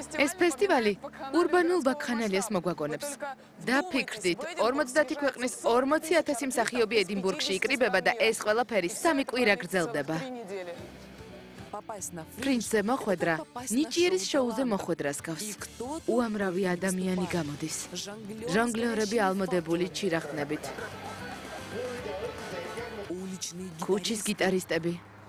ეს ფესტივალი ურბანულ ბაქხანალიას მოგვაგონებს. დაფიქრდით, 50 ქვეყნის 40,000 მსახიობი ედინბურგში იკრიბება და ეს ყველაფერი 3 კვირა გრძელდება. პრინცზე მოხვედრა ნიჭიერის შოუზე მოხვედრას გავს. უამრავი ადამიანი გამოდის. ჟონგლიორები ალმოდებული ჩირახტნებით. ქუჩის გიტარისტები,